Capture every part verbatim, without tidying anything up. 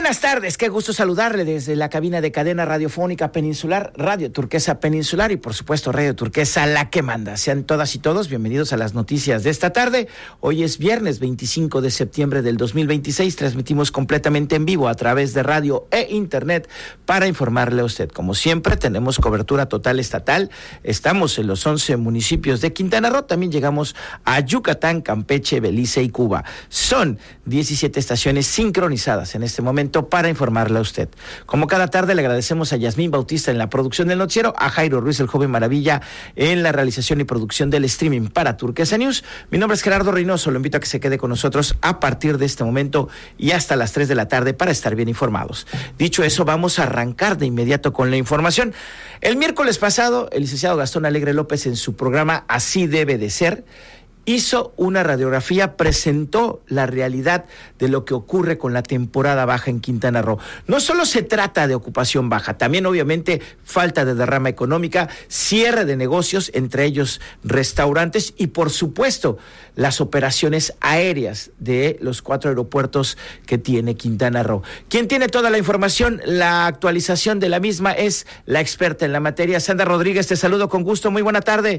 Buenas tardes, qué gusto saludarle desde la cabina de cadena radiofónica peninsular, Radio Turquesa Peninsular y por supuesto Radio Turquesa, la que manda. Sean todas y todos bienvenidos a las noticias de esta tarde. Hoy es viernes veinticinco de septiembre del dos mil veintiséis, transmitimos completamente en vivo a través de radio e internet para informarle a usted. Como siempre, tenemos cobertura total estatal, estamos en los once municipios de Quintana Roo, también llegamos a Yucatán, Campeche, Belice y Cuba. Son diecisiete estaciones sincronizadas en este momento para informarle a usted. Como cada tarde, le agradecemos a Yasmín Bautista en la producción del noticiero, a Jairo Ruiz, el joven maravilla, en la realización y producción del streaming para Turquesa News. Mi nombre es Gerardo Reynoso, lo invito a que se quede con nosotros a partir de este momento y hasta las tres de la tarde para estar bien informados. Dicho eso, vamos a arrancar de inmediato con la información. El miércoles pasado, el licenciado Gastón Alegre López, en su programa Así Debe de Ser, hizo una radiografía, presentó la realidad de lo que ocurre con la temporada baja en Quintana Roo. No solo se trata de ocupación baja, también obviamente falta de derrama económica, cierre de negocios, entre ellos restaurantes y por supuesto las operaciones aéreas de los cuatro aeropuertos que tiene Quintana Roo. Quien tiene toda la información, la actualización de la misma es la experta en la materia, Sandra Rodríguez. Te saludo con gusto, muy buena tarde.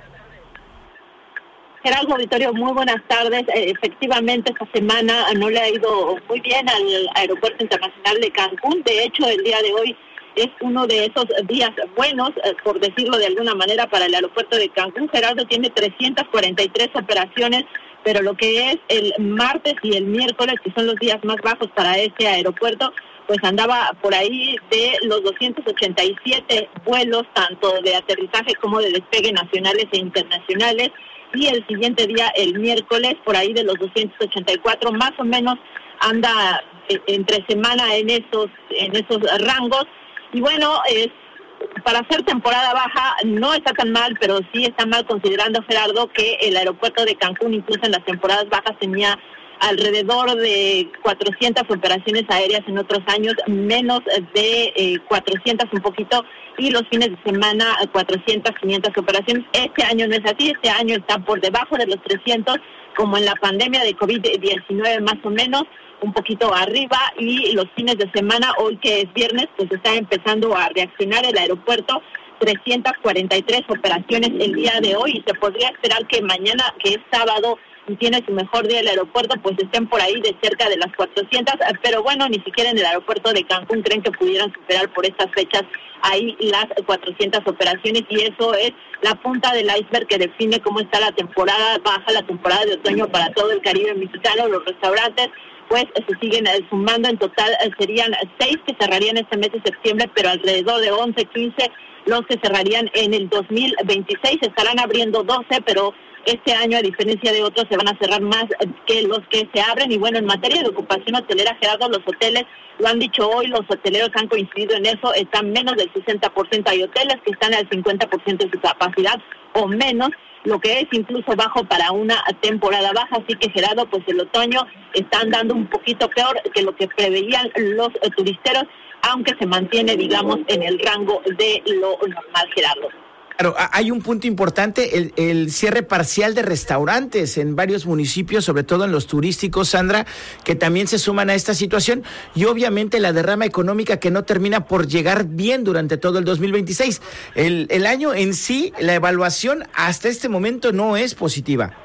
Gerardo, auditorio, muy buenas tardes. Eh, efectivamente, esta semana no le ha ido muy bien al Aeropuerto Internacional de Cancún. De hecho, el día de hoy es uno de esos días buenos, eh, por decirlo de alguna manera, para el Aeropuerto de Cancún. Gerardo tiene trescientas cuarenta y tres operaciones, pero lo que es el martes y el miércoles, que son los días más bajos para este aeropuerto, pues andaba por ahí de los doscientos ochenta y siete vuelos, tanto de aterrizaje como de despegue nacionales e internacionales. Y el siguiente día, el miércoles, por ahí de los doscientos ochenta y cuatro, más o menos anda entre semana en esos en esos rangos. Y bueno, es para hacer temporada baja no está tan mal, pero sí está mal considerando, Gerardo, que el aeropuerto de Cancún, incluso en las temporadas bajas, tenía alrededor de cuatrocientas operaciones aéreas en otros años, menos de eh, cuatrocientas un poquito, y los fines de semana cuatrocientas, quinientas operaciones. Este año no es así, este año está por debajo de los trescientos, como en la pandemia de COVID diecinueve más o menos, un poquito arriba, y los fines de semana, hoy que es viernes, pues está empezando a reaccionar el aeropuerto, trescientas cuarenta y tres operaciones el día de hoy, y se podría esperar que mañana, que es sábado, y tiene su mejor día el aeropuerto, pues estén por ahí de cerca de las cuatrocientas, pero bueno, ni siquiera en el aeropuerto de Cancún creen que pudieran superar por estas fechas ahí las cuatrocientas operaciones, y eso es la punta del iceberg que define cómo está la temporada baja, la temporada de otoño para todo el Caribe mexicano. Los restaurantes pues se siguen sumando, en total serían seis que cerrarían este mes de septiembre, pero alrededor de once, quince los que cerrarían en el dos mil veintiséis, estarán abriendo doce, pero este año, a diferencia de otros, se van a cerrar más que los que se abren. Y bueno, en materia de ocupación hotelera, Gerardo, los hoteles, lo han dicho hoy, los hoteleros han coincidido en eso, están menos del sesenta por ciento, hay hoteles que están al cincuenta por ciento de su capacidad o menos, lo que es incluso bajo para una temporada baja. Así que, Gerardo, pues el otoño están dando un poquito peor que lo que preveían los eh, turisteros, aunque se mantiene, digamos, en el rango de lo normal, Gerardo. Claro, hay un punto importante, el, el cierre parcial de restaurantes en varios municipios, sobre todo en los turísticos, Sandra, que también se suman a esta situación, y obviamente la derrama económica que no termina por llegar bien durante todo el dos mil veintiséis. El, el año en sí, la evaluación hasta este momento no es positiva.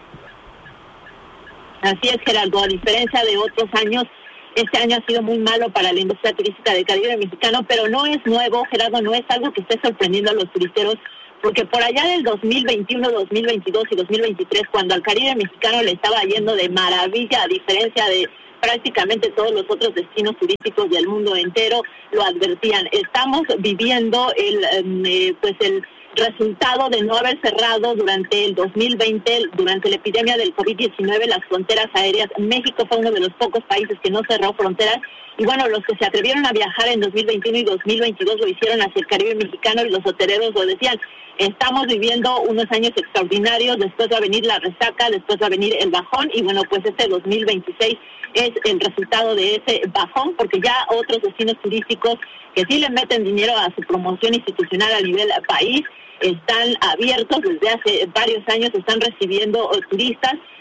Así es, Gerardo, a diferencia de otros años, este año ha sido muy malo para la industria turística del Caribe mexicano, pero no es nuevo, Gerardo, no es algo que esté sorprendiendo a los turisteros, porque por allá del dos mil veintiuno, dos mil veintidós y dos mil veintitrés, cuando al Caribe mexicano le estaba yendo de maravilla, a diferencia de prácticamente todos los otros destinos turísticos del mundo entero, lo advertían. Estamos viviendo el, eh, pues el resultado de no haber cerrado durante el dos mil veinte, durante la epidemia del COVID diecinueve, las fronteras aéreas. México fue uno de los pocos países que no cerró fronteras, y bueno, los que se atrevieron a viajar en dos mil veintiuno y dos mil veintidós lo hicieron hacia el Caribe mexicano, y los hoteleros lo decían: estamos viviendo unos años extraordinarios, después va a venir la resaca, después va a venir el bajón, y bueno, pues este dos mil veintiséis es el resultado de ese bajón, porque ya otros destinos turísticos que sí le meten dinero a su promoción institucional a nivel país están abiertos desde hace varios años, están recibiendo turistas,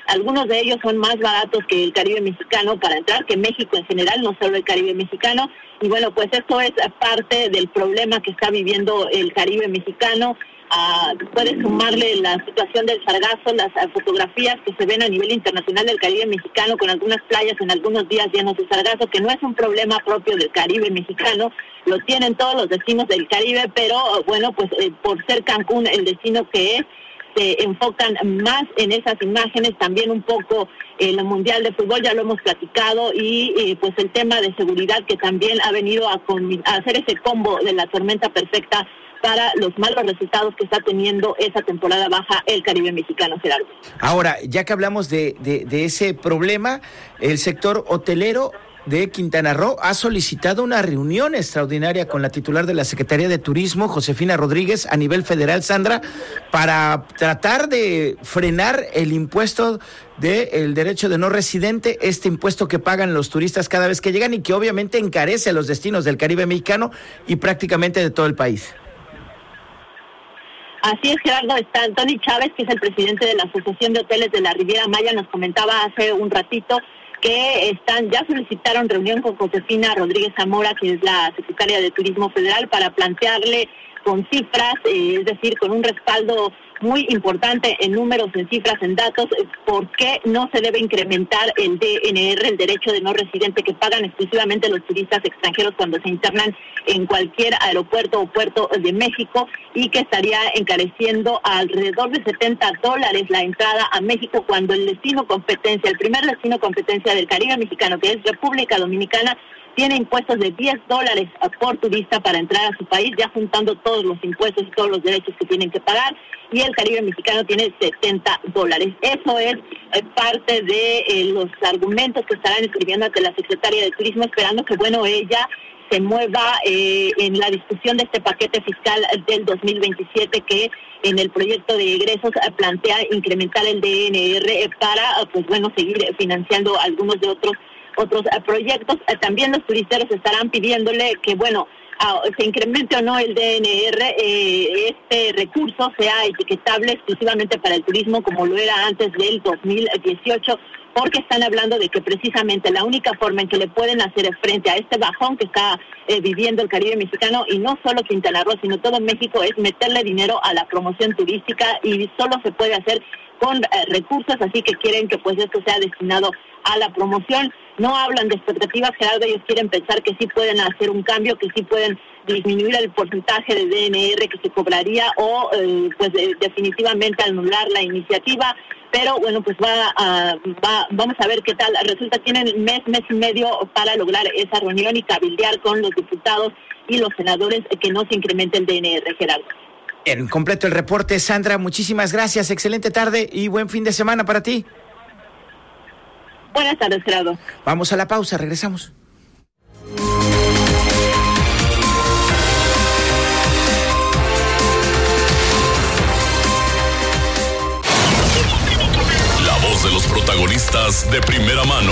Algunos de ellos son más baratos que el Caribe mexicano para entrar, que México en general, no solo el Caribe mexicano. Y bueno, pues esto es parte del problema que está viviendo el Caribe mexicano. Uh, puede sumarle la situación del sargazo, las uh, fotografías que se ven a nivel internacional del Caribe mexicano, con algunas playas en algunos días llenos de sargazo, que no es un problema propio del Caribe mexicano, lo tienen todos los destinos del Caribe, pero uh, bueno, pues eh, por ser Cancún el destino que es, se enfocan más en esas imágenes, también un poco el Mundial de Fútbol, ya lo hemos platicado, y eh, pues el tema de seguridad que también ha venido a, con, a hacer ese combo de la tormenta perfecta para los malos resultados que está teniendo esa temporada baja el Caribe mexicano, Gerardo. Ahora, ya que hablamos de, de, de ese problema, el sector hotelero de Quintana Roo ha solicitado una reunión extraordinaria con la titular de la Secretaría de Turismo, Josefina Rodríguez, a nivel federal, Sandra, para tratar de frenar el impuesto del derecho de no residente, este impuesto que pagan los turistas cada vez que llegan y que obviamente encarece los destinos del Caribe mexicano y prácticamente de todo el país. Así es, Gerardo. Está Tony Chávez, que es el presidente de la Asociación de Hoteles de la Riviera Maya, nos comentaba hace un ratito que están ya solicitaron reunión con Josefina Rodríguez Zamora, que es la secretaria de Turismo Federal, para plantearle con cifras, eh, es decir, con un respaldo muy importante en números, en cifras, en datos, por qué no se debe incrementar el D N R, el derecho de no residente que pagan exclusivamente los turistas extranjeros cuando se internan en cualquier aeropuerto o puerto de México, y que estaría encareciendo alrededor de setenta dólares la entrada a México, cuando el destino competencia, el primer destino competencia del Caribe mexicano, que es República Dominicana, tiene impuestos de diez dólares por turista para entrar a su país, ya juntando todos los impuestos y todos los derechos que tienen que pagar, y el Caribe mexicano tiene setenta dólares. Eso es eh, parte de eh, los argumentos que estarán escribiendo ante la secretaria de Turismo, esperando que, bueno, ella se mueva eh, en la discusión de este paquete fiscal del dos mil veintisiete, que en el proyecto de egresos eh, plantea incrementar el D N R para, pues bueno, seguir financiando algunos de otros otros uh, proyectos. Uh, también los turisteros estarán pidiéndole que, bueno, uh, se incremente o no el D N R, eh, este recurso sea etiquetable exclusivamente para el turismo, como lo era antes del dos mil dieciocho, porque están hablando de que precisamente la única forma en que le pueden hacer frente a este bajón que está eh, viviendo el Caribe mexicano, y no solo Quintana Roo, sino todo México, es meterle dinero a la promoción turística, y solo se puede hacer con eh, recursos, así que quieren que pues esto sea destinado a la promoción. No hablan de expectativas, Gerardo, ellos quieren pensar que sí pueden hacer un cambio, que sí pueden disminuir el porcentaje de D N R que se cobraría, o eh, pues de, definitivamente anular la iniciativa. Pero bueno, pues va a, va, vamos a ver qué tal resulta. Tienen mes, mes y medio para lograr esa reunión y cabildear con los diputados y los senadores que no se incremente el D N R, Gerardo. En completo el reporte, Sandra, muchísimas gracias, excelente tarde y buen fin de semana para ti. Buenas tardes, Gerardo. Vamos a la pausa, regresamos. La voz de los protagonistas de primera mano.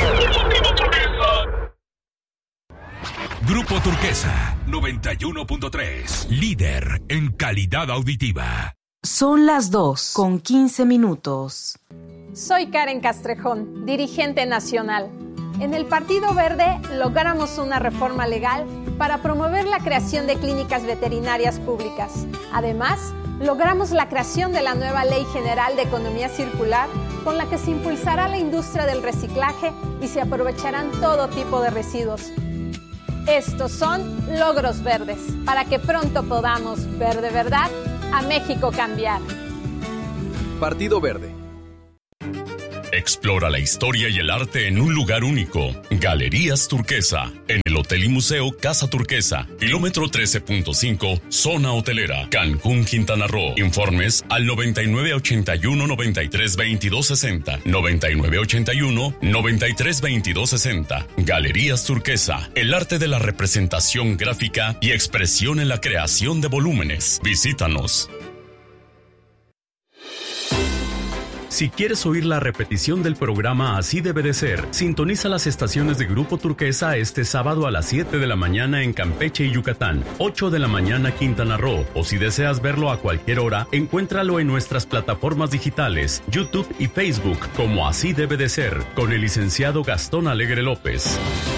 Grupo Turquesa, noventa y uno punto tres. Líder en calidad auditiva. Son las dos con quince minutos. Soy Karen Castrejón, dirigente nacional. En el Partido Verde logramos una reforma legal para promover la creación de clínicas veterinarias públicas. Además, logramos la creación de la nueva Ley General de Economía Circular, con la que se impulsará la industria del reciclaje y se aprovecharán todo tipo de residuos. Estos son logros verdes, para que pronto podamos ver de verdad a México cambiar. Partido Verde. Explora la historia y el arte en un lugar único. Galerías Turquesa, en el Hotel y Museo Casa Turquesa, kilómetro trece punto cinco, zona hotelera, Cancún, Quintana Roo. Informes al noventa y nueve ochenta y uno noventa y tres veintidós sesenta, noventa y nueve ochenta y uno noventa y tres veintidós sesenta. Galerías Turquesa, el arte de la representación gráfica y expresión en la creación de volúmenes. Visítanos. Si quieres oír la repetición del programa Así debe de ser, sintoniza las estaciones de Grupo Turquesa este sábado a las siete de la mañana en Campeche y Yucatán, ocho de la mañana Quintana Roo, o si deseas verlo a cualquier hora, encuéntralo en nuestras plataformas digitales, YouTube y Facebook como Así debe de ser, con el licenciado Gastón Alegre López.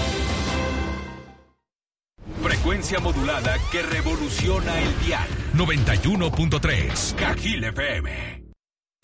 Frecuencia modulada que revoluciona el dial. noventa y uno punto tres Cajil F M.